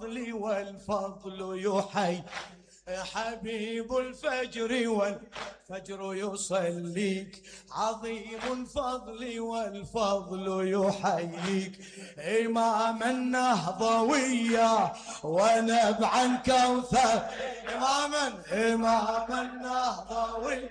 الفضل والفضل يحيي حبيب الفجر والفجر يصليك عظيم الفضل والفضل يحييك إمام النهضوية ونبعا كوثر إمام النهضوية